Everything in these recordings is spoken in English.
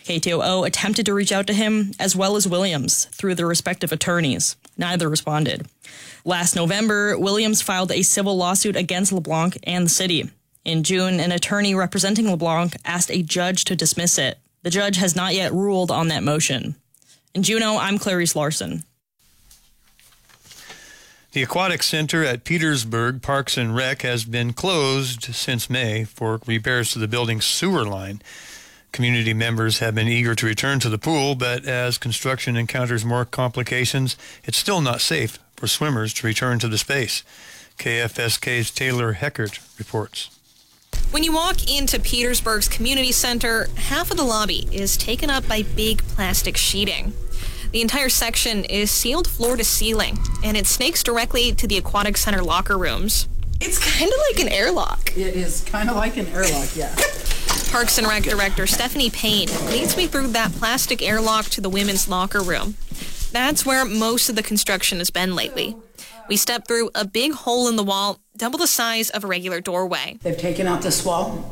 KTOO attempted to reach out to him, as well as Williams, through their respective attorneys. Neither responded. Last November, Williams filed a civil lawsuit against LeBlanc and the city. In June, an attorney representing LeBlanc asked a judge to dismiss it. The judge has not yet ruled on that motion. In Juneau, I'm Clarice Larson. The Aquatic Center at Petersburg Parks and Rec has been closed since May for repairs to the building's sewer line. Community members have been eager to return to the pool, but as construction encounters more complications, it's still not safe for swimmers to return to the space. KFSK's Taylor Heckert reports. When you walk into Petersburg's community center, half of the lobby is taken up by big plastic sheeting. The entire section is sealed floor to ceiling, and it snakes directly to the Aquatic Center locker rooms. It's kind of like an airlock. It is kind of like an airlock, yeah. Parks and Rec Director Stephanie Payne leads me through that plastic airlock to the women's locker room. That's where most of the construction has been lately. We step through a big hole in the wall, double the size of a regular doorway. They've taken out this wall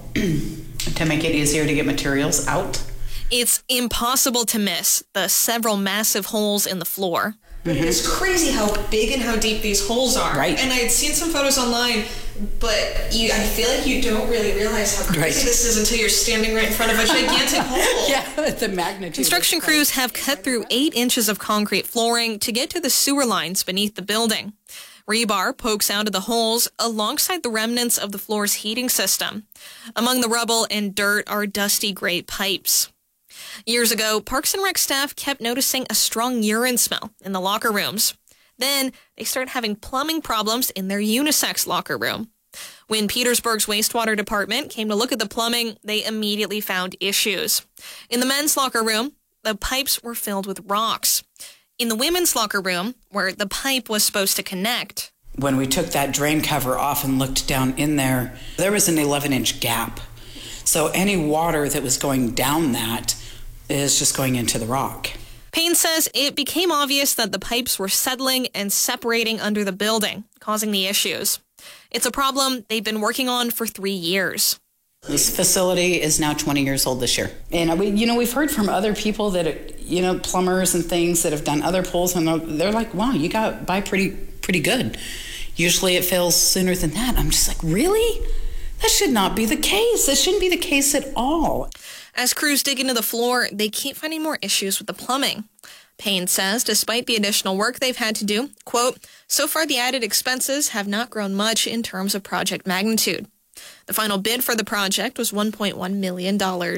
to make it easier to get materials out. It's impossible to miss the several massive holes in the floor. But it's crazy how big and how deep these holes are. Right. And I had seen some photos online, but I feel like you don't really realize how crazy this is until you're standing right in front of a gigantic hole. Yeah, the magnitude. Construction crews have cut through 8 inches of concrete flooring to get to the sewer lines beneath the building. Rebar pokes out of the holes alongside the remnants of the floor's heating system. Among the rubble and dirt are dusty gray pipes. Years ago, Parks and Rec staff kept noticing a strong urine smell in the locker rooms. Then they started having plumbing problems in their unisex locker room. When Petersburg's wastewater department came to look at the plumbing, they immediately found issues. In the men's locker room, the pipes were filled with rocks. In the women's locker room, where the pipe was supposed to connect, when we took that drain cover off and looked down in there, there was an 11-inch gap. So any water that was going down that is just going into the rock. Payne says it became obvious that the pipes were settling and separating under the building, causing the issues. It's a problem they've been working on for 3 years. This facility is now 20 years old this year. And we've heard from other people that, plumbers and things that have done other pools, and they're like, wow, you got by pretty good. Usually it fails sooner than that. I'm just like, really? That should not be the case. That shouldn't be the case at all. As crews dig into the floor, they keep finding more issues with the plumbing. Payne says despite the additional work they've had to do, quote, so far the added expenses have not grown much in terms of project magnitude. The final bid for the project was $1.1 million.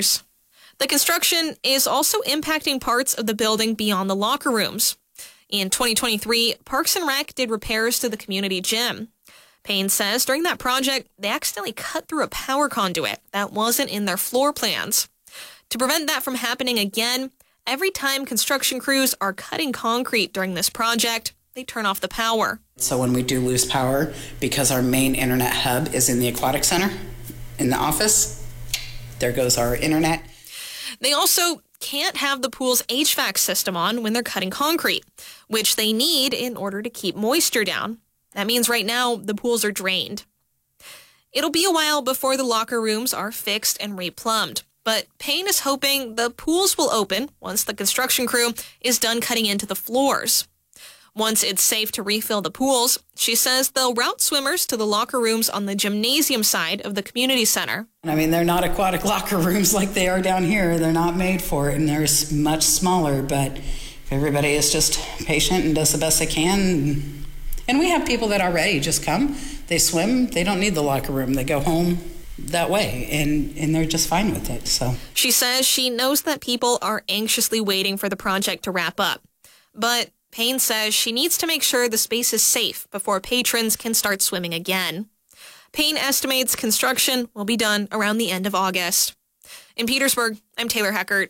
The construction is also impacting parts of the building beyond the locker rooms. In 2023, Parks and Rec did repairs to the community gym. Payne says during that project, they accidentally cut through a power conduit that wasn't in their floor plans. To prevent that from happening again, every time construction crews are cutting concrete during this project, they turn off the power. So when we do lose power, because our main internet hub is in the Aquatic Center, in the office, there goes our internet. They also can't have the pool's HVAC system on when they're cutting concrete, which they need in order to keep moisture down. That means right now the pools are drained. It'll be a while before the locker rooms are fixed and replumbed, but Payne is hoping the pools will open once the construction crew is done cutting into the floors. Once it's safe to refill the pools, she says they'll route swimmers to the locker rooms on the gymnasium side of the community center. They're not aquatic locker rooms like they are down here. They're not made for it, and they're much smaller, but if everybody is just patient and does the best they can. And we have people that already just come, they swim, they don't need the locker room, they go home that way, and they're just fine with it. So she says she knows that people are anxiously waiting for the project to wrap up, but Payne says she needs to make sure the space is safe before patrons can start swimming again. Payne estimates construction will be done around the end of August. In Petersburg, I'm Taylor Heckert.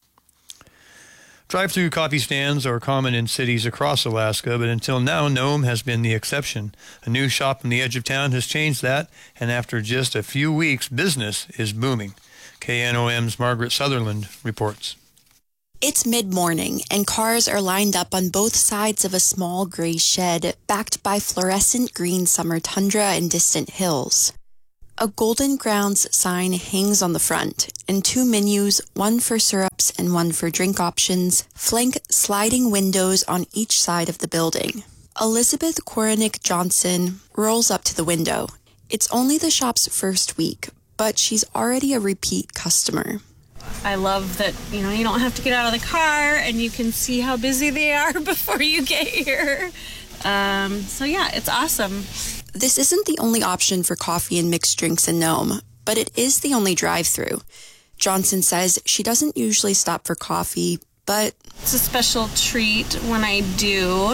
Drive-through coffee stands are common in cities across Alaska, but until now, Nome has been the exception. A new shop on the edge of town has changed that, and after just a few weeks, business is booming. KNOM's Margaret Sutherland reports. It's mid-morning, and cars are lined up on both sides of a small gray shed, backed by fluorescent green summer tundra and distant hills. A Golden Grounds sign hangs on the front, and 2 menus, one for syrups snacks and one for drink options flank sliding windows on each side of the building. Elizabeth Koronick Johnson rolls up to the window. It's only the shop's first week, but she's already a repeat customer. I love that, you don't have to get out of the car and you can see how busy they are before you get here. So yeah, it's awesome. This isn't the only option for coffee and mixed drinks in Nome, but it is the only drive-through. Johnson says she doesn't usually stop for coffee, but it's a special treat when I do.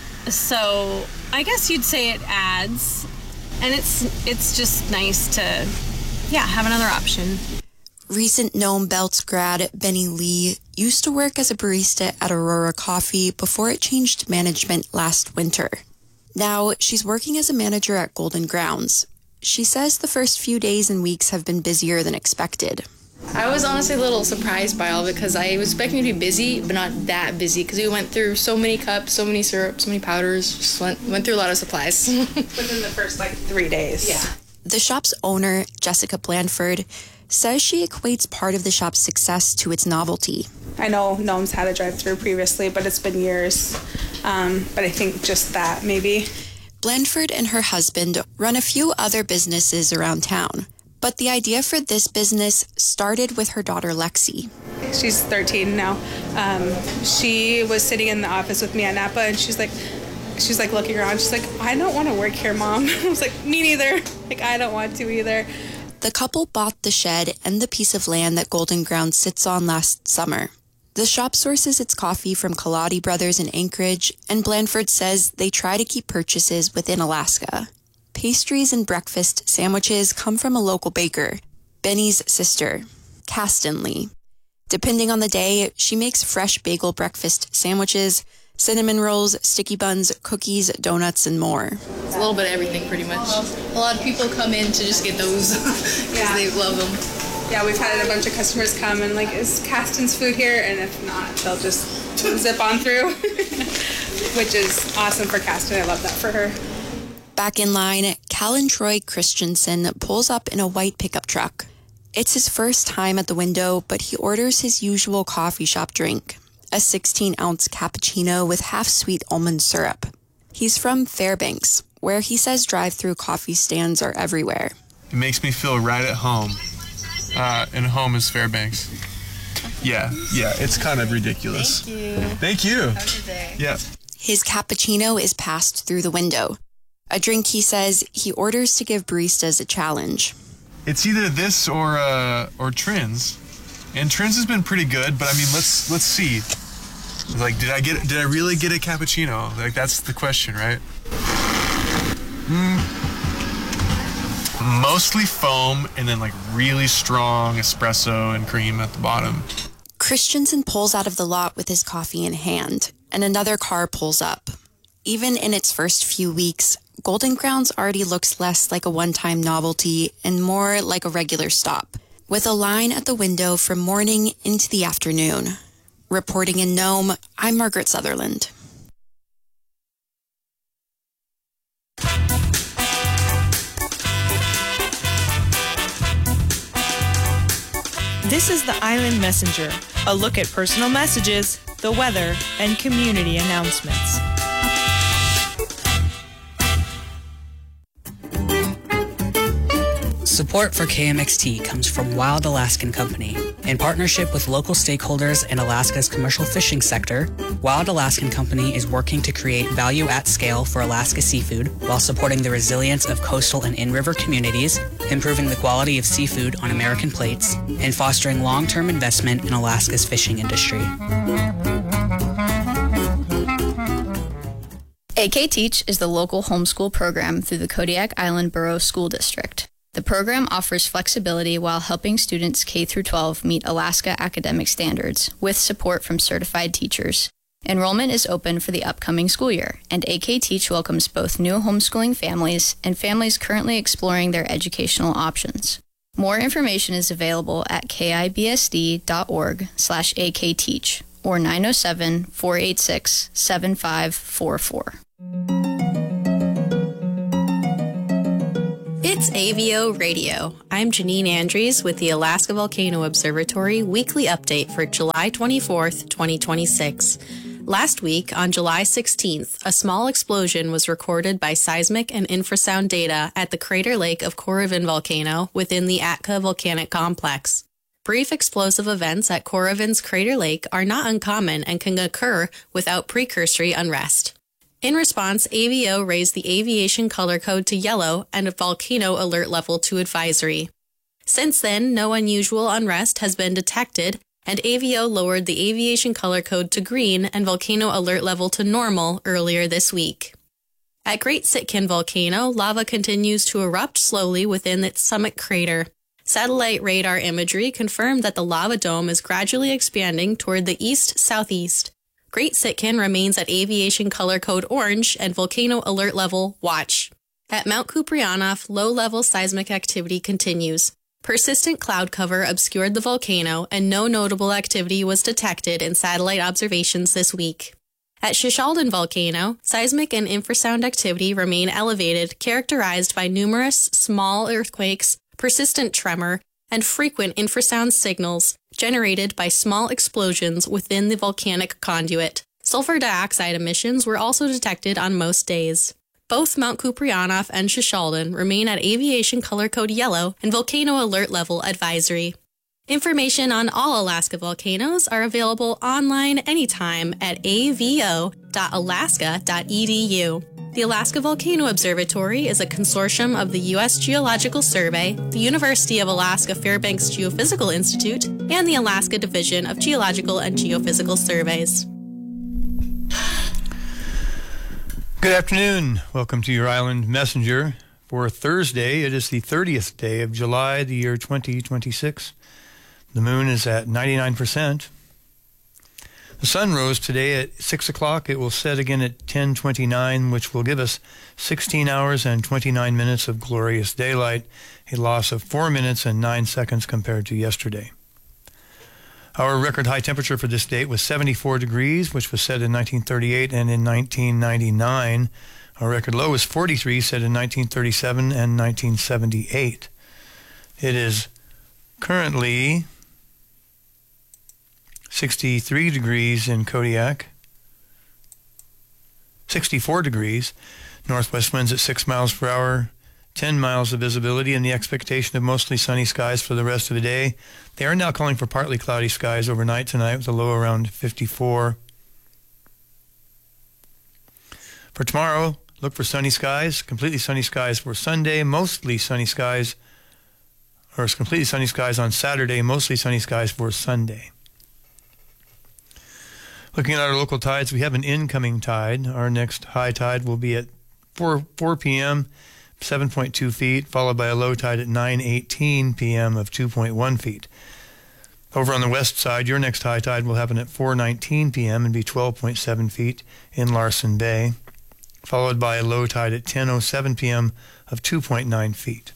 So I guess you'd say it adds, and it's just nice to, have another option. Recent Nome Belts grad Benny Lee used to work as a barista at Aurora Coffee before it changed management last winter. Now she's working as a manager at Golden Grounds. She says the first few days and weeks have been busier than expected. I was honestly a little surprised by all because I was expecting to be busy, but not that busy because we went through so many cups, so many syrups, so many powders, just went through a lot of supplies. Within the first 3 days. Yeah. The shop's owner, Jessica Blandford, says she equates part of the shop's success to its novelty. I know Nome's had a drive-through previously, but it's been years. But I think just that, maybe. Blandford and her husband run a few other businesses around town. But the idea for this business started with her daughter, Lexi. She's 13 now. She was sitting in the office with me at Napa, and she's like looking around. She's like, I don't want to work here, Mom. I was like, me neither. I don't want to either. The couple bought the shed and the piece of land that Golden Ground sits on last summer. The shop sources its coffee from Kaladi Brothers in Anchorage, and Blandford says they try to keep purchases within Alaska. Pastries and breakfast sandwiches come from a local baker, Benny's sister, Kasten Lee. Depending on the day, she makes fresh bagel breakfast sandwiches, cinnamon rolls, sticky buns, cookies, donuts, and more. It's a little bit of everything, pretty much. A lot of people come in to just get those because they love them. Yeah, we've had a bunch of customers come and is Kasten's food here? And if not, they'll just zip on through, which is awesome for Kasten. I love that for her. Back in line, Callan Troy Christensen pulls up in a white pickup truck. It's his first time at the window, but he orders his usual coffee shop drink, a 16-ounce cappuccino with half-sweet almond syrup. He's from Fairbanks, where he says drive-through coffee stands are everywhere. It makes me feel right at home. And home is Fairbanks. Yeah, it's kind of ridiculous. Thank you. Have a good day. Yeah. His cappuccino is passed through the window, a drink he says he orders to give baristas a challenge. It's either this or Trins. And Trins has been pretty good, but I mean, let's see. Did I really get a cappuccino? That's the question, right? Mostly foam and then really strong espresso and cream at the bottom. Christensen pulls out of the lot with his coffee in hand, and another car pulls up. Even in its first few weeks, Golden Grounds already looks less like a one-time novelty and more like a regular stop, with a line at the window from morning into the afternoon. Reporting in Nome, I'm Margaret Sutherland. This is the Island Messenger, a look at personal messages, the weather, and community announcements. Support for KMXT comes from Wild Alaskan Company. In partnership with local stakeholders in Alaska's commercial fishing sector, Wild Alaskan Company is working to create value at scale for Alaska seafood while supporting the resilience of coastal and in-river communities, improving the quality of seafood on American plates, and fostering long-term investment in Alaska's fishing industry. AK Teach is the local homeschool program through the Kodiak Island Borough School District. The program offers flexibility while helping students K-12 meet Alaska academic standards with support from certified teachers. Enrollment is open for the upcoming school year, and AK Teach welcomes both new homeschooling families and families currently exploring their educational options. More information is available at kibsd.org/akteach or 907-486-7544. It It's AVO Radio. I'm Janine Andrews with the Alaska Volcano Observatory weekly update for July 24th, 2026. Last week, on July 16th, a small explosion was recorded by seismic and infrasound data at the Crater Lake of Korovin volcano within the Atka volcanic complex. Brief explosive events at Korovin's Crater Lake are not uncommon and can occur without precursory unrest. In response, AVO raised the aviation color code to yellow and a volcano alert level to advisory. Since then, no unusual unrest has been detected, and AVO lowered the aviation color code to green and volcano alert level to normal earlier this week. At Great Sitkin Volcano, lava continues to erupt slowly within its summit crater. Satellite radar imagery confirmed that the lava dome is gradually expanding toward the east-southeast. Great Sitkin remains at aviation color code orange and volcano alert level watch. At Mount Kuprianof, low-level seismic activity continues. Persistent cloud cover obscured the volcano and no notable activity was detected in satellite observations this week. At Shishaldin Volcano, seismic and infrasound activity remain elevated, characterized by numerous small earthquakes, persistent tremor, and frequent infrasound signals generated by small explosions within the volcanic conduit. Sulfur dioxide emissions were also detected on most days. Both Mount Kuprianof and Shishaldin remain at aviation color code yellow and volcano alert level advisory. Information on all Alaska volcanoes are available online anytime at avo.alaska.edu. The Alaska Volcano Observatory is a consortium of the U.S. Geological Survey, the University of Alaska Fairbanks Geophysical Institute, and the Alaska Division of Geological and Geophysical Surveys. Good afternoon. Welcome to your Island Messenger. For Thursday, it is the 30th day of July, the year 2026. The moon is at 99%. The sun rose today at 6 o'clock. It will set again at 10:29, which will give us 16 hours and 29 minutes of glorious daylight, a loss of 4 minutes and 9 seconds compared to yesterday. Our record high temperature for this date was 74 degrees, which was set in 1938 and in 1999. Our record low was 43, set in 1937 and 1978. It is currently 63 degrees in Kodiak, 64 degrees, northwest winds at 6 miles per hour, 10 miles of visibility, and the expectation of mostly sunny skies for the rest of the day. They are now calling for partly cloudy skies overnight tonight with a low around 54. For tomorrow, look for sunny skies, completely sunny skies for Sunday, mostly sunny skies, or completely sunny skies on Saturday, mostly sunny skies for Sunday. Looking at our local tides, we have an incoming tide. Our next high tide will be at 4 p.m., 7.2 feet, followed by a low tide at 9:18 p.m. of 2.1 feet. Over on the west side, your next high tide will happen at 4:19 p.m. and be 12.7 feet in Larsen Bay, followed by a low tide at 10:07 p.m. of 2.9 feet.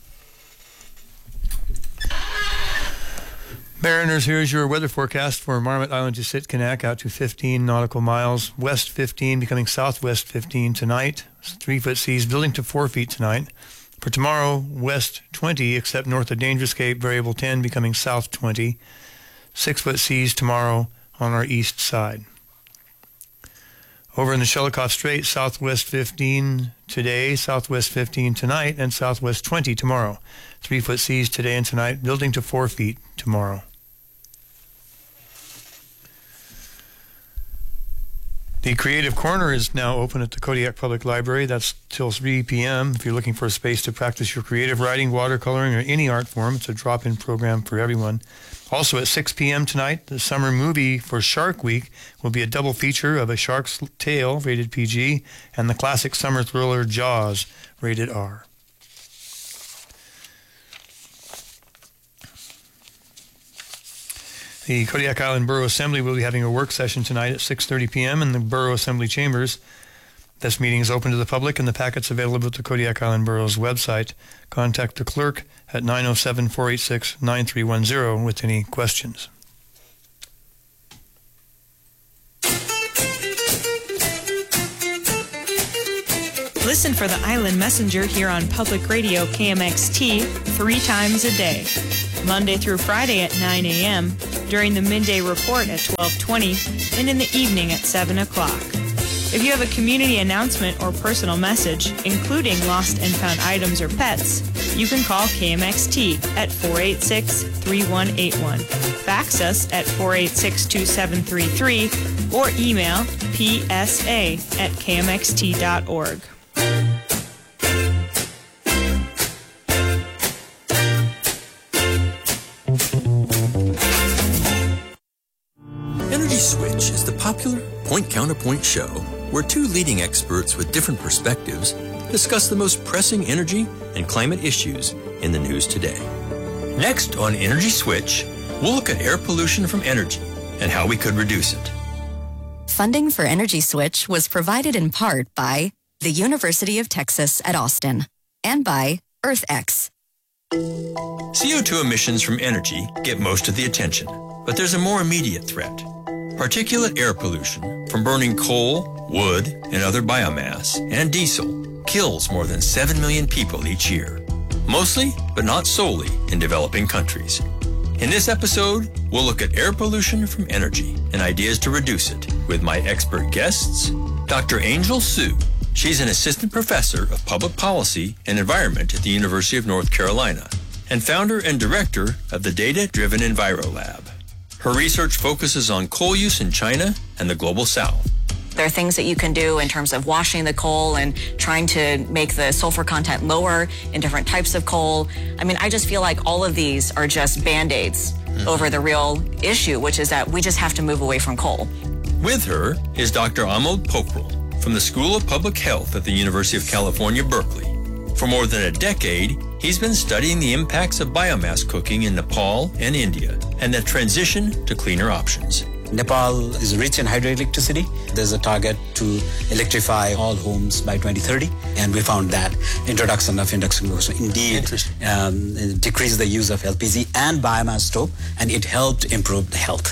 Mariners, here's your weather forecast for Marmot Island to Sitkinak out to 15 nautical miles, west 15 becoming southwest 15 tonight, 3-foot seas building to 4 feet tonight. For tomorrow, west 20 except north of Dangerous Cape, variable 10 becoming south 20, 6-foot seas tomorrow on our east side. Over in the Shelikof Strait, southwest 15 today, southwest 15 tonight, and southwest 20 tomorrow. 3-foot seas today and tonight, building to 4 feet tomorrow. The Creative Corner is now open at the Kodiak Public Library. That's till 3 p.m. If you're looking for a space to practice your creative writing, watercoloring, or any art form, it's a drop-in program for everyone. Also at 6 p.m. tonight, the summer movie for Shark Week will be a double feature of A Shark's Tale, rated PG, and the classic summer thriller Jaws, rated R. The Kodiak Island Borough Assembly will be having a work session tonight at 6:30 p.m. in the Borough Assembly Chambers. This meeting is open to the public and the packet's available at the Kodiak Island Borough's website. Contact the clerk at 907-486-9310 with any questions. Listen for the Island Messenger here on Public Radio KMXT 3 times a day, Monday through Friday at 9 a.m., during the midday report at 12:20, and in the evening at 7 o'clock. If you have a community announcement or personal message, including lost and found items or pets, you can call KMXT at 486-3181, fax us at 486-2733, or email psa@kmxt.org. Energy Switch is the popular point-counterpoint show where two leading experts with different perspectives discuss the most pressing energy and climate issues in the news today. Next on Energy Switch, we'll look at air pollution from energy and how we could reduce it. Funding for Energy Switch was provided in part by the University of Texas at Austin and by EarthX. CO2 emissions from energy get most of the attention, but there's a more immediate threat. Particulate air pollution from burning coal, wood, and other biomass, and diesel kills more than 7 million people each year, mostly, but not solely, in developing countries. In this episode, we'll look at air pollution from energy and ideas to reduce it with my expert guests, Dr. Angel Su. She's an assistant professor of public policy and environment at the University of North Carolina and founder and director of the Data-Driven EnviroLab. Her research focuses on coal use in China and the Global South. There are things that you can do in terms of washing the coal and trying to make the sulfur content lower in different types of coal. I mean, I just feel like all of these are just Band-Aids over the real issue, which is that we just have to move away from coal. With her is Dr. Amod Pokral from the School of Public Health at the University of California, Berkeley. For more than a decade, he's been studying the impacts of biomass cooking in Nepal and India and the transition to cleaner options. Nepal is rich in hydroelectricity. There's a target to electrify all homes by 2030, and we found that introduction of induction cookers indeed decreased the use of LPG and biomass stove, and it helped improve the health.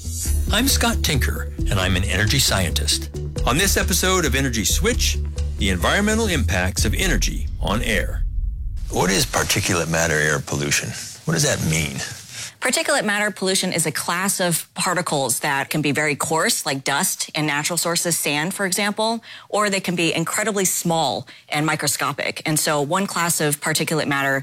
I'm Scott Tinker, and I'm an energy scientist. On this episode of Energy Switch, the environmental impacts of energy on air. What is particulate matter air pollution? What does that mean? Particulate matter pollution is a class of particles that can be very coarse, like dust in natural sources, sand, for example, or they can be incredibly small and microscopic. And so one class of particulate matter,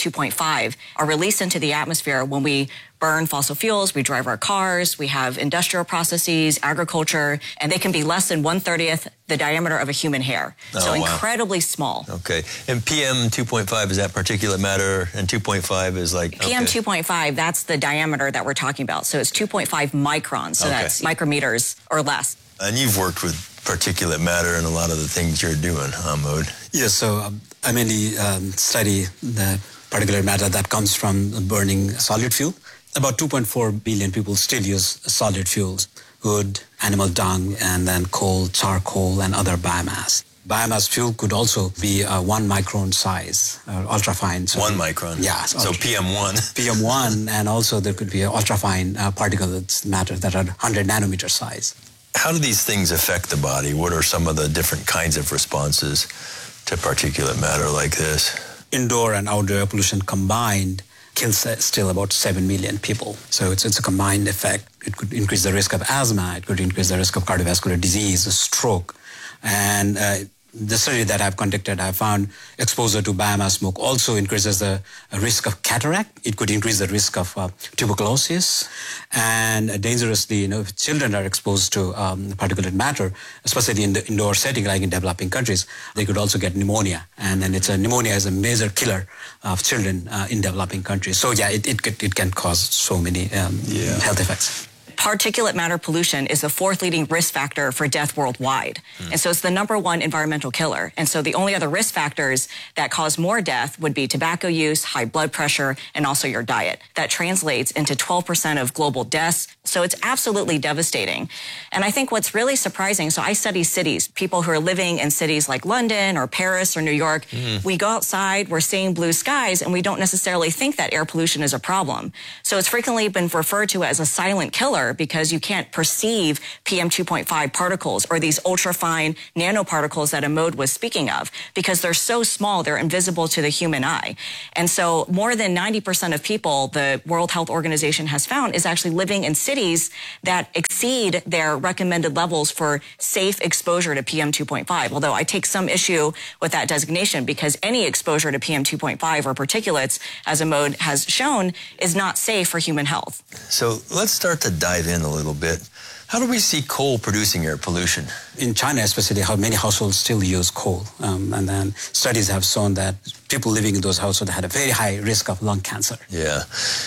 PM2.5, are released into the atmosphere when we burn fossil fuels, we drive our cars, we have industrial processes, agriculture, and they can be less than 1/30th the diameter of a human hair. So incredibly small. Okay. And PM 2.5, is that particulate matter? And 2.5 is like... PM 2.5, that's the diameter that we're talking about. So it's 2.5 microns. So that's micrometers or less. And you've worked with particulate matter and a lot of the things you're doing, Amod. Yes, so I mainly study the particulate matter that comes from burning solid fuel. About 2.4 billion people still use solid fuels, wood, animal dung, and then coal, charcoal, and other biomass. Biomass fuel could also be 1 micron size, ultrafine. So 1 micron? Yeah. So PM1. PM1, and also there could be ultrafine particulates matter that are 100 nanometer size. How do these things affect the body? What are some of the different kinds of responses to particulate matter like this? Indoor and outdoor air pollution combined kills still about 7 million people. So it's a combined effect. It could increase the risk of asthma. It could increase the risk of cardiovascular disease, stroke. And the study that I've conducted, I found exposure to biomass smoke also increases the risk of cataract. It could increase the risk of tuberculosis. And dangerously, if children are exposed to particulate matter, especially in the indoor setting, like in developing countries, they could also get pneumonia. And then pneumonia is a major killer of children in developing countries. So yeah, it can cause so many health effects. Particulate matter pollution is the 4th leading risk factor for death worldwide. And so it's the #1 environmental killer. And so the only other risk factors that cause more death would be tobacco use, high blood pressure, and also your diet. That translates into 12% of global deaths. So it's absolutely devastating. And I think what's really surprising, so I study cities, people who are living in cities like London or Paris or New York. We go outside, we're seeing blue skies, and we don't necessarily think that air pollution is a problem. So it's frequently been referred to as a silent killer killer because you can't perceive PM 2.5 particles or these ultrafine nanoparticles that Amod was speaking of because they're so small, they're invisible to the human eye. And so more than 90% of people, the World Health Organization has found, is actually living in cities that exceed their recommended levels for safe exposure to PM 2.5. Although I take some issue with that designation because any exposure to PM 2.5 or particulates, as Amod has shown, is not safe for human health. So let's start to dive in a little bit. How do we see coal producing air pollution? In China, especially, how many households still use coal. And then studies have shown that people living in those households had a very high risk of lung cancer. Yeah.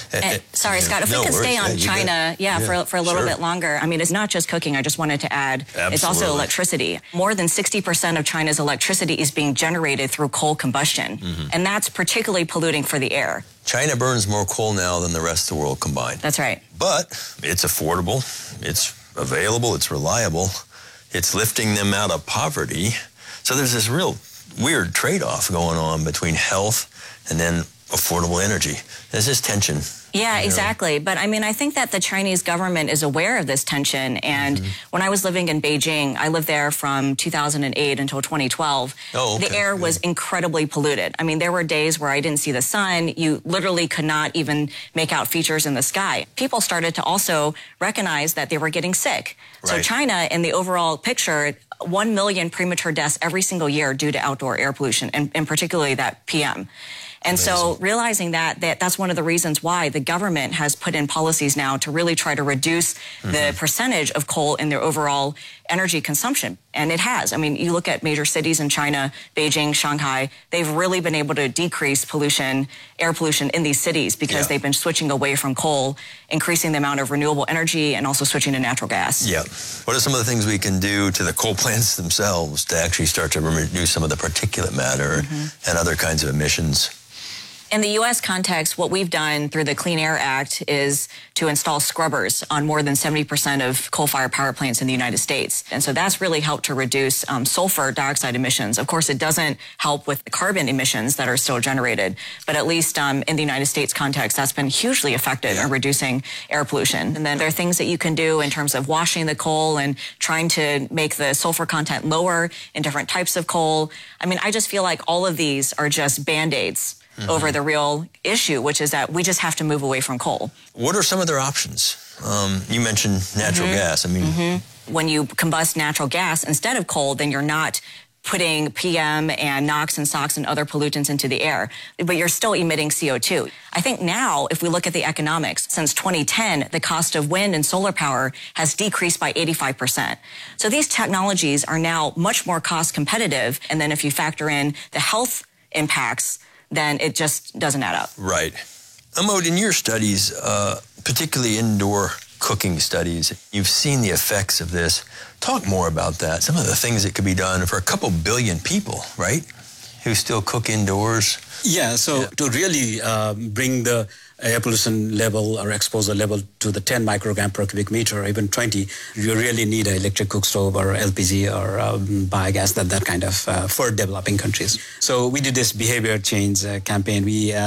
Sorry, Scott, if we could stay on China, for a little bit longer. I mean, it's not just cooking. I just wanted to add, it's also electricity. More than 60% of China's electricity is being generated through coal combustion. Mm-hmm. And that's particularly polluting for the air. China burns more coal now than the rest of the world combined. That's right. But it's affordable. It's available. It's reliable. It's lifting them out of poverty. So there's this real weird trade-off going on between health and then affordable energy. There's this tension. Yeah, exactly. But I mean, I think that the Chinese government is aware of this tension. And when I was living in Beijing, I lived there from 2008 until 2012. The air was incredibly polluted. I mean, there were days where I didn't see the sun. You literally could not even make out features in the sky. People started to also recognize that they were getting sick. Right. So China, in the overall picture, 1 million premature deaths every single year due to outdoor air pollution, and particularly that PM. And so realizing that's one of the reasons why the government has put in policies now to really try to reduce the percentage of coal in their overall energy consumption. And it has. I mean, you look at major cities in China, Beijing, Shanghai, they've really been able to decrease pollution, air pollution in these cities because they've been switching away from coal, increasing the amount of renewable energy, and also switching to natural gas. Yeah. What are some of the things we can do to the coal plants themselves to actually start to reduce some of the particulate matter and other kinds of emissions? In the U.S. context, what we've done through the Clean Air Act is to install scrubbers on more than 70% of coal-fired power plants in the United States. And so that's really helped to reduce sulfur dioxide emissions. Of course, it doesn't help with the carbon emissions that are still generated, but at least in the United States context, that's been hugely effective in reducing air pollution. And then there are things that you can do in terms of washing the coal and trying to make the sulfur content lower in different types of coal. I mean, I just feel like all of these are just Band-Aids over the real issue, which is that we just have to move away from coal. What are some other options? You mentioned natural gas. I mean, when you combust natural gas instead of coal, then you're not putting PM and NOx and SOx and other pollutants into the air, but you're still emitting CO2. I think now, if we look at the economics, since 2010, the cost of wind and solar power has decreased by 85%. So these technologies are now much more cost competitive. And then if you factor in the health impacts, then it just doesn't add up. Right. Amod, in your studies, particularly indoor cooking studies, you've seen the effects of this. Talk more about that. Some of the things that could be done for a couple billion people, right, who still cook indoors. Yeah, so to really bring the air pollution level or exposure level to the 10 microgram per cubic meter or even 20, you really need an electric cook stove or LPG or biogas, that kind of for developing countries. So we did this behavior change campaign.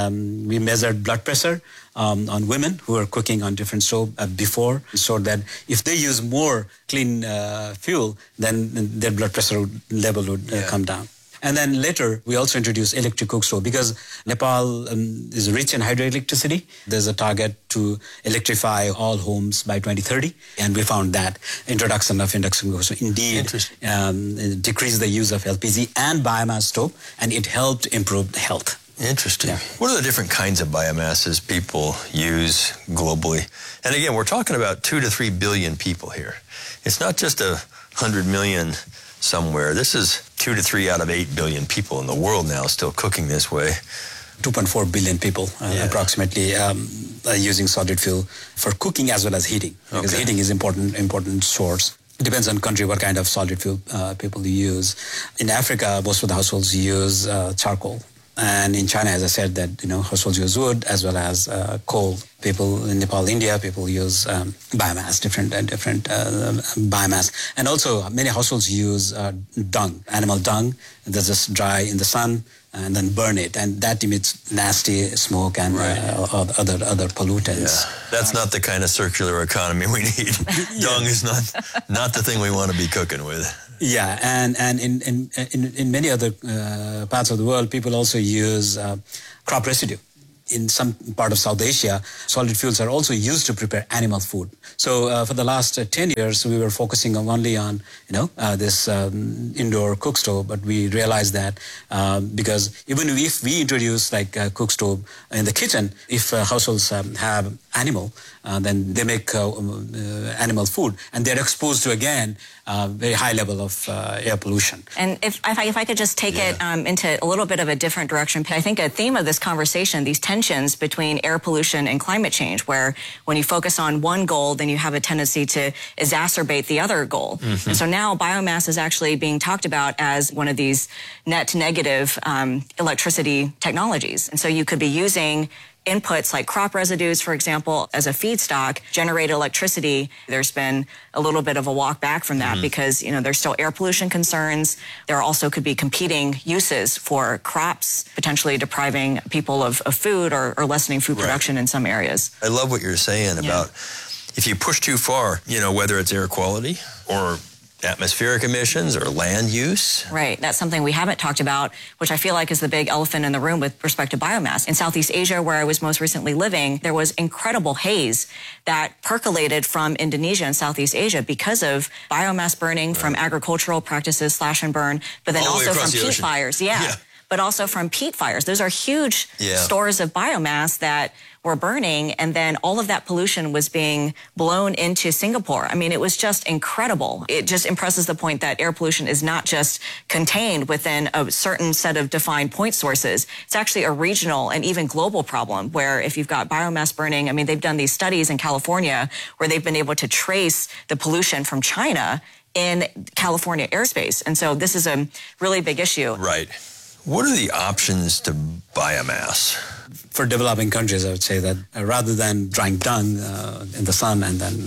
We measured blood pressure on women who are cooking on different stove before, so that if they use more clean fuel, then their blood pressure level would come down. And then later, we also introduced electric cook stove because Nepal is rich in hydroelectricity. There's a target to electrify all homes by 2030. And we found that introduction of induction cook stove indeed decreased the use of LPG and biomass stove, and it helped improve health. Interesting. Yeah. What are the different kinds of biomasses people use globally? And again, we're talking about 2 to 3 billion people here. It's not just 100 million somewhere. This is 2 to 3 out of 8 billion people in the world now still cooking this way. 2.4 billion people approximately using solid fuel for cooking as well as heating, because heating is important source. It depends on country what kind of solid fuel people use. In Africa, most of the households use charcoal. And in China, as I said, that households use wood as well as coal. People in Nepal, India, people use biomass, different biomass, and also many households use dung, animal dung. They just dry in the sun and then burn it, and that emits nasty smoke and other pollutants. Yeah. That's not the kind of circular economy we need. Dung is not the thing we want to be cooking with. Yeah, and in many other parts of the world, people also use crop residue. In some part of South Asia, solid fuels are also used to prepare animal food. So for the last 10 years, we were focusing only on this indoor cook stove, but we realized that because even if we introduce like a cook stove in the kitchen, if households have animal, then they make animal food, and they're exposed to again very high level of air pollution. And if I could just take it into a little bit of a different direction, I think a theme of this conversation, these tensions between air pollution and climate change, where when you focus on one goal, then you have a tendency to exacerbate the other goal. Mm-hmm. And so now biomass is actually being talked about as one of these net negative electricity technologies. And so you could be using inputs like crop residues, for example, as a feedstock, generate electricity. There's been a little bit of a walk back from that because, there's still air pollution concerns. There also could be competing uses for crops, potentially depriving people of food or lessening food production in some areas. I love what you're saying about if you push too far, whether it's air quality or atmospheric emissions or land use. Right. That's something we haven't talked about, which I feel like is the big elephant in the room with respect to biomass. In Southeast Asia, where I was most recently living, there was incredible haze that percolated from Indonesia and Southeast Asia because of biomass burning from agricultural practices, slash and burn, but then also from peat fires. But also from peat fires. Those are huge stores of biomass that were burning, and then all of that pollution was being blown into Singapore. I mean, it was just incredible. It just impresses the point that air pollution is not just contained within a certain set of defined point sources. It's actually a regional and even global problem where if you've got biomass burning, I mean, they've done these studies in California where they've been able to trace the pollution from China in California airspace. And so this is a really big issue. Right. What are the options to biomass? For developing countries, I would say that rather than drying dung in the sun and then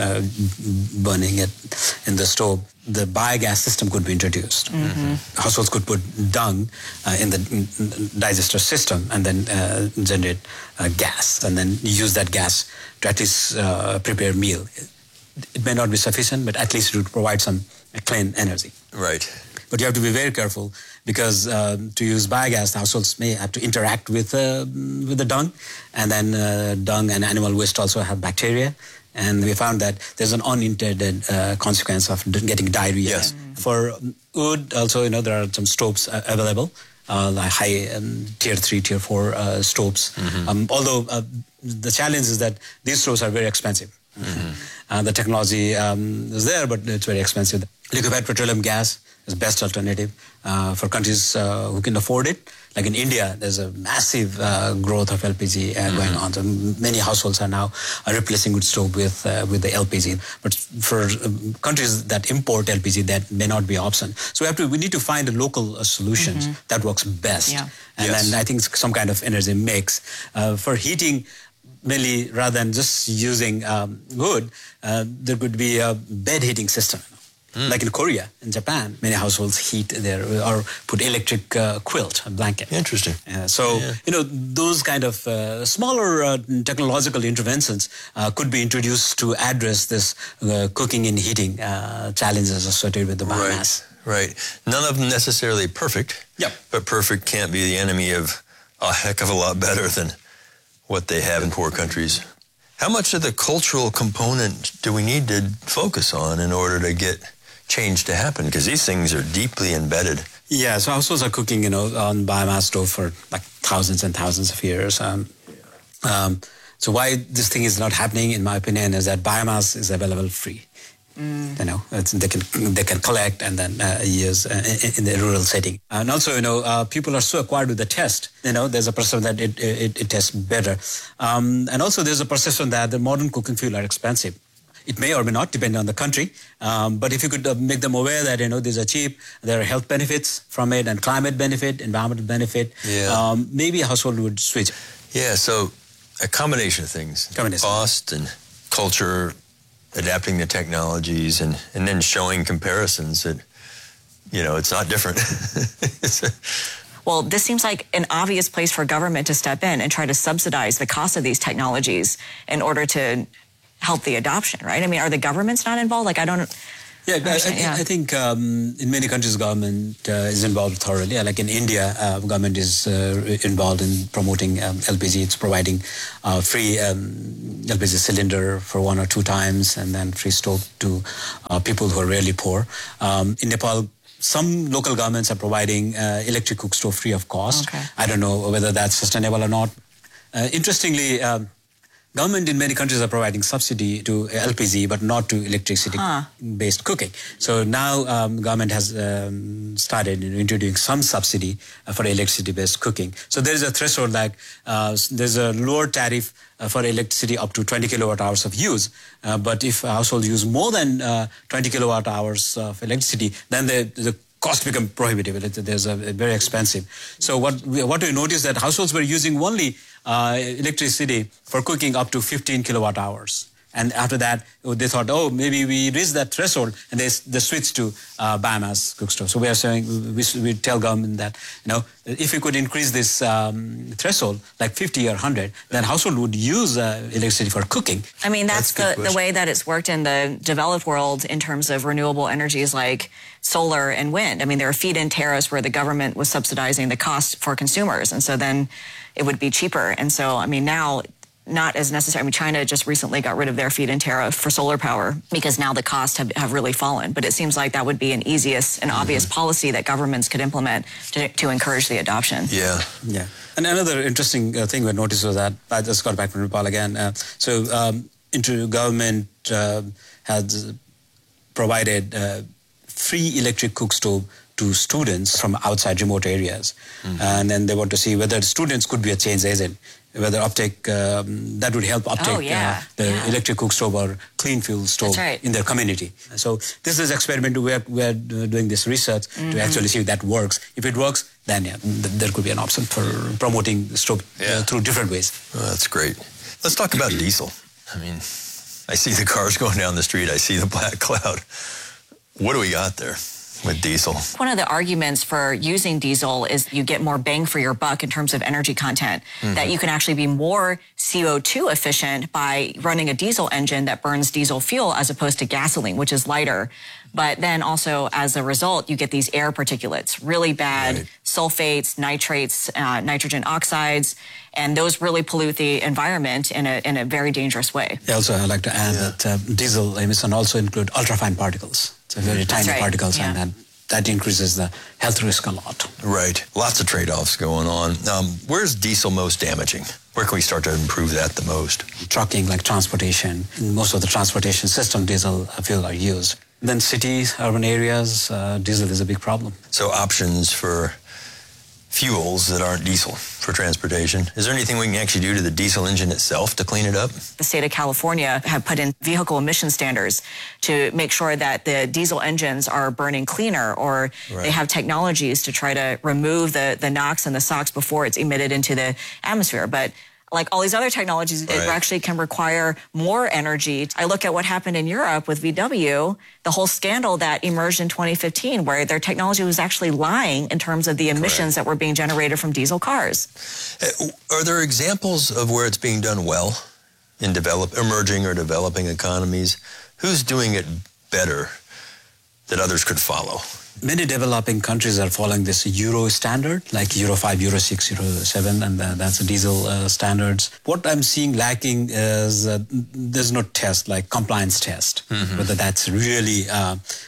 burning it in the stove, the biogas system could be introduced. Mm-hmm. Households could put dung in the digester system and then generate gas and then use that gas to at least prepare a meal. It may not be sufficient, but at least it would provide some clean energy. Right. But you have to be very careful because to use biogas, the households may have to interact with the dung, and then dung and animal waste also have bacteria. And we found that there's an unintended consequence of getting diarrhea. Yes. For wood, also, there are some stoves available, like high tier 3, tier 4 stoves. Mm-hmm. Although the challenge is that these stoves are very expensive. Mm-hmm. The technology is there, but it's very expensive. Liquefied petroleum gas is the best alternative for countries who can afford it. Like in India, there's a massive growth of LPG going on. So many households are now replacing wood stove with the LPG. But for countries that import LPG, that may not be an option. So we need to find a local solution that works best. Yeah. And then I think some kind of energy mix. For heating, mainly rather than just using wood, there could be a bed heating system. Like in Korea, in Japan, many households heat or put electric quilt, a blanket. Interesting. Those kind of smaller technological interventions could be introduced to address this cooking and heating challenges associated with the biomass. Right. None of them necessarily perfect. Yep. But perfect can't be the enemy of a heck of a lot better than what they have in poor countries. How much of the cultural component do we need to focus on in order to get change to happen? Because these things are deeply embedded. Yeah, so households are cooking, on biomass stove for like thousands and thousands of years. So why this thing is not happening, in my opinion, is that biomass is available free. They can collect and then use in the rural setting. And also, people are so acquired with the taste. There's a perception that it tastes better. And also there's a perception that the modern cooking fuel are expensive. It may or may not, depend on the country. But if you could make them aware that, these are cheap, there are health benefits from it and climate benefit, environmental benefit, maybe a household would switch. Yeah, so a combination of things. Cost and culture, adapting the technologies, and then showing comparisons that, it's not different. Well, this seems like an obvious place for government to step in and try to subsidize the cost of these technologies in order to help the adoption, right? I mean, are the governments not involved? Like, I don't... Yeah, I think in many countries, government is involved thoroughly. Like in India, government is involved in promoting LPG. It's providing free LPG cylinder for 1 or 2 times, and then free stove to people who are really poor. In Nepal, some local governments are providing electric cook stove free of cost. Okay. I don't know whether that's sustainable or not. Interestingly, government in many countries are providing subsidy to LPG, but not to electricity-based cooking. So now government has started introducing some subsidy for electricity-based cooking. So there is a threshold, like there's a lower tariff for electricity up to 20 kilowatt hours of use. But if households use more than 20 kilowatt hours of electricity, then the cost become prohibitive. There's a very expensive. So what we noticed that households were using only electricity for cooking up to 15 kilowatt hours. And after that, they thought, maybe we reached that threshold, and they switched to biomass cook stove. So we are saying, we tell government that, if we could increase this threshold, like 50 or 100, then household would use electricity for cooking. I mean, that's the way that it's worked in the developed world in terms of renewable energies like solar and wind. I mean, there are feed-in tariffs where the government was subsidizing the cost for consumers, and so then it would be cheaper. And so, I mean, now, not as necessary. I mean, China just recently got rid of their feed-in tariff for solar power because now the costs have really fallen. But it seems like that would be an easiest and obvious policy that governments could implement to encourage the adoption. Yeah. And another interesting thing we noticed was that, I just got back from Nepal again, government has provided free electric cook stove to students from outside remote areas. And then they want to see whether students could be a change agent, whether that would help uptake the electric cook stove or clean fuel stove in their community. So this is experiment. We are doing this research to actually see if that works. If it works, then there could be an option for promoting the stove through different ways. Well, that's great. Let's talk about diesel. I mean, I see the cars going down the street. I see the black cloud. What do we got there with diesel? One of the arguments for using diesel is you get more bang for your buck in terms of energy content, that you can actually be more CO2 efficient by running a diesel engine that burns diesel fuel as opposed to gasoline, which is lighter. But then also, as a result, you get these air particulates, really bad sulfates, nitrates, nitrogen oxides, and those really pollute the environment in a very dangerous way. Also, I'd like to add that diesel emissions also include ultrafine particles. So very tiny particles, and that increases the health risk a lot. Right. Lots of trade-offs going on. Where's diesel most damaging? Where can we start to improve that the most? Trucking, like transportation. In most of the transportation system, diesel fuel are used. Then cities, urban areas, diesel is a big problem. So options for fuels that aren't diesel for transportation. Is there anything we can actually do to the diesel engine itself to clean it up? The state of California have put in vehicle emission standards to make sure that the diesel engines are burning cleaner, or they have technologies to try to remove the NOx and the SOx before it's emitted into the atmosphere. But like all these other technologies, it actually can require more energy. I look at what happened in Europe with VW, the whole scandal that emerged in 2015, where their technology was actually lying in terms of the emissions that were being generated from diesel cars. Are there examples of where it's being done well in emerging or developing economies? Who's doing it better that others could follow? Many developing countries are following this Euro standard, like Euro 5, Euro 6, Euro 7, and that's the diesel standards. What I'm seeing lacking is there's no test, like compliance test, whether that's really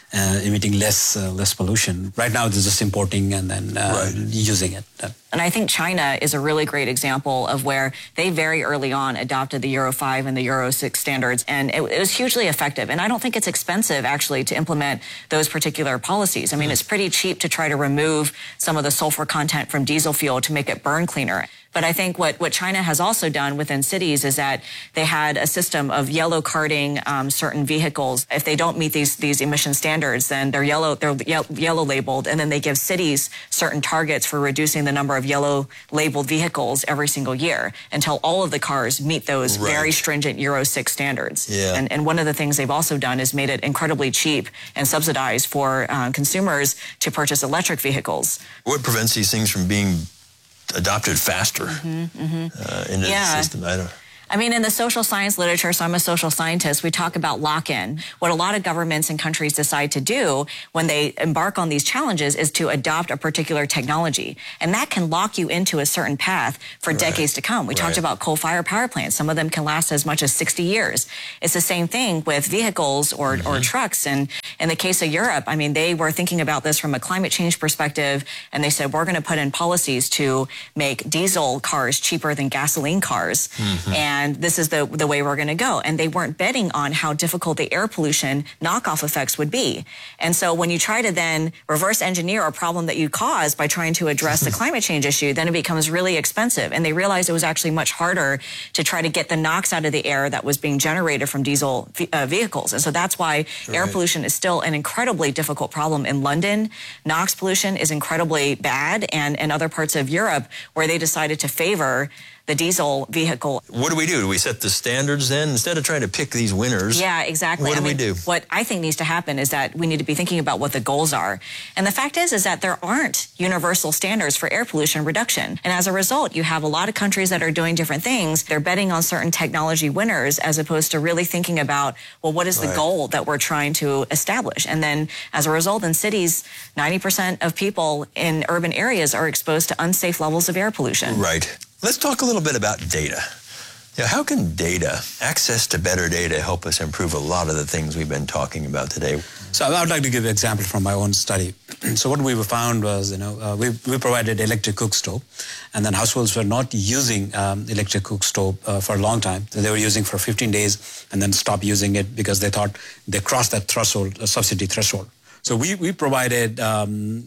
emitting less pollution. Right now, they're just importing and then using it. And I think China is a really great example of where they very early on adopted the Euro 5 and the Euro 6 standards, and it was hugely effective. And I don't think it's expensive, actually, to implement those particular policies. I mean, it's pretty cheap to try to remove some of the sulfur content from diesel fuel to make it burn cleaner. But I think what China has also done within cities is that they had a system of yellow carding certain vehicles. If they don't meet these emission standards, then they're yellow labeled, and then they give cities certain targets for reducing the number of yellow labeled vehicles every single year until all of the cars meet those very stringent Euro 6 standards. Yeah. And one of the things they've also done is made it incredibly cheap and subsidized for consumers to purchase electric vehicles. What prevents these things from being adopted faster into the system? I mean, in the social science literature, so I'm a social scientist, we talk about lock-in. What a lot of governments and countries decide to do when they embark on these challenges is to adopt a particular technology. And that can lock you into a certain path for decades to come. We talked about coal-fired power plants. Some of them can last as much as 60 years. It's the same thing with vehicles or trucks. And in the case of Europe, I mean, they were thinking about this from a climate change perspective, and they said, we're going to put in policies to make diesel cars cheaper than gasoline cars. And this is the way we're going to go. And they weren't betting on how difficult the air pollution knockoff effects would be. And so when you try to then reverse engineer a problem that you caused by trying to address the climate change issue, then it becomes really expensive. And they realized it was actually much harder to try to get the NOx out of the air that was being generated from diesel vehicles. And so that's why air pollution is still an incredibly difficult problem in London. NOx pollution is incredibly bad, and other parts of Europe where they decided to favor the diesel vehicle. What do? Do we set the standards then? Instead of trying to pick these winners. Yeah, exactly. What do we do? What I think needs to happen is that we need to be thinking about what the goals are. And the fact is that there aren't universal standards for air pollution reduction. And as a result, you have a lot of countries that are doing different things. They're betting on certain technology winners as opposed to really thinking about, well, what is the goal that we're trying to establish? And then as a result, in cities, 90% of people in urban areas are exposed to unsafe levels of air pollution. Right. Let's talk a little bit about data. How can access to better data, help us improve a lot of the things we've been talking about today? So I would like to give an example from my own study. So what we found was, we provided electric cook stove, and then households were not using electric cook stove for a long time. So they were using for 15 days and then stopped using it because they thought they crossed that threshold, subsidy threshold. So we provided a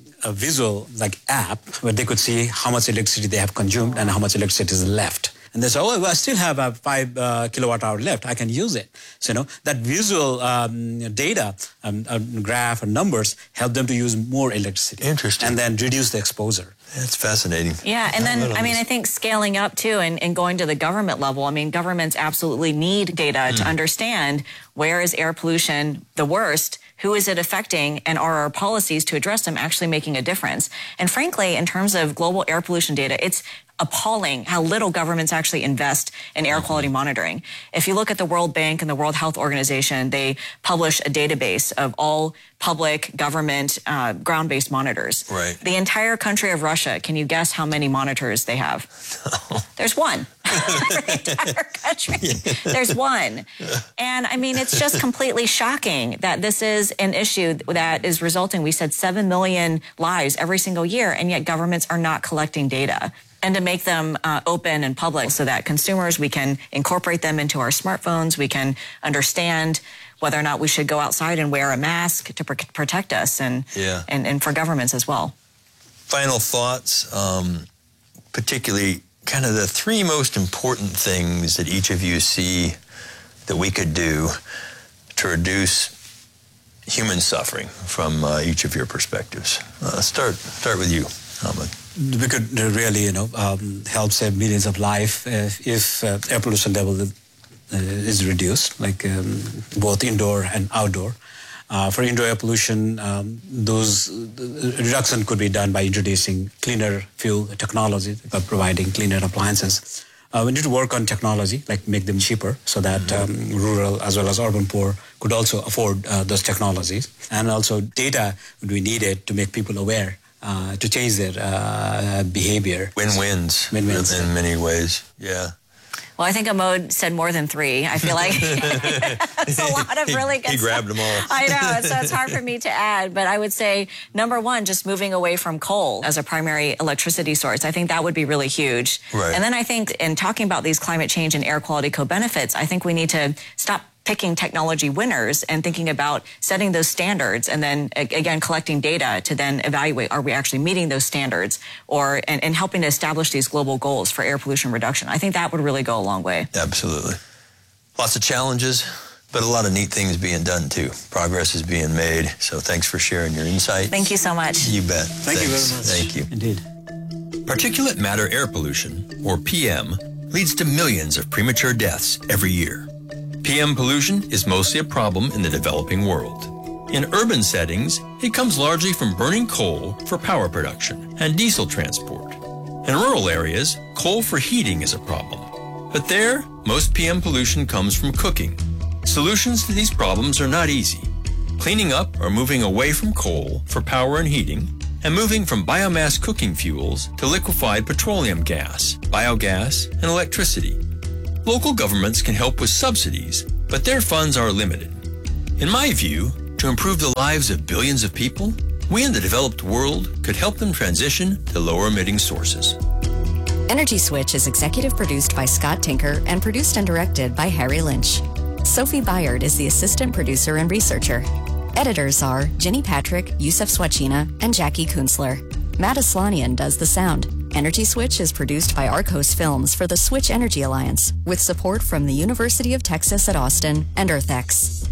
visual app where they could see how much electricity they have consumed and how much electricity is left. And they say, oh, I still have a 5 kilowatt hour left. I can use it. So, that visual data, graph and numbers help them to use more electricity. Interesting. And then reduce the exposure. That's fascinating. Yeah, and then, I think scaling up too and going to the government level, governments absolutely need data to understand where is air pollution the worst, who is it affecting, and are our policies to address them actually making a difference? And frankly, in terms of global air pollution data, it's appalling how little governments actually invest in air quality monitoring. If you look at the World Bank and the World Health Organization, they publish a database of all public government ground-based monitors. Right. The entire country of Russia, can you guess how many monitors they have? No. There's one. The entire country. There's one. And it's just completely shocking that this is an issue that is resulting, we said 7 million lives every single year, and yet governments are not collecting data. And to make them open and public so that consumers, we can incorporate them into our smartphones, we can understand whether or not we should go outside and wear a mask to protect us, and for governments as well. Final thoughts, particularly kind of the 3 most important things that each of you see that we could do to reduce human suffering from each of your perspectives. Start with you, Ahmed. We could really, help save millions of lives if air pollution level is reduced, both indoor and outdoor. For indoor air pollution, those reduction could be done by introducing cleaner fuel technology, by providing cleaner appliances. We need to work on technology, make them cheaper, so that rural as well as urban poor could also afford those technologies. And also data would be needed to make people aware, to change their behavior. Win-wins. Win-wins. In many ways, yeah. Well, I think Amod said more than 3. I feel like it's a lot of really good He grabbed them all. I know, so it's hard for me to add. But I would say, number 1, just moving away from coal as a primary electricity source. I think that would be really huge. Right. And then I think in talking about these climate change and air quality co-benefits, I think we need to stop picking technology winners and thinking about setting those standards and then, again, collecting data to then evaluate, are we actually meeting those standards, or and helping to establish these global goals for air pollution reduction. I think that would really go a long way. Absolutely. Lots of challenges, but a lot of neat things being done, too. Progress is being made, so thanks for sharing your insight. Thank you so much. You bet. Thank you very much. Thank you. Indeed. Particulate matter air pollution, or PM, leads to millions of premature deaths every year. PM pollution is mostly a problem in the developing world. In urban settings, it comes largely from burning coal for power production and diesel transport. In rural areas, coal for heating is a problem. But there, most PM pollution comes from cooking. Solutions to these problems are not easy. Cleaning up or moving away from coal for power and heating, and moving from biomass cooking fuels to liquefied petroleum gas, biogas, and electricity. Local governments can help with subsidies, but their funds are limited. In my view, to improve the lives of billions of people, we in the developed world could help them transition to lower emitting sources. Energy Switch is executive produced by Scott Tinker and produced and directed by Harry Lynch. Sophie Byard is the assistant producer and researcher. Editors are Ginny Patrick, Yusef Swachina, and Jackie Kunzler. Matt Aslanian does the sound. Energy Switch is produced by Arcos Films for the Switch Energy Alliance, with support from the University of Texas at Austin and EarthX.